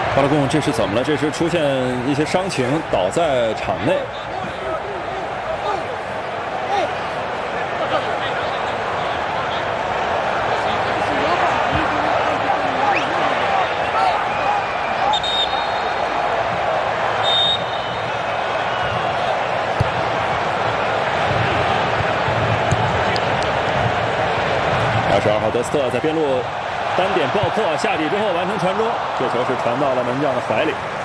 巴拉贡这是怎么了？这是出现一些伤情，倒在场内。22号德斯特在边路单点爆破下底之后完成传中，这球是传到了门将的怀里。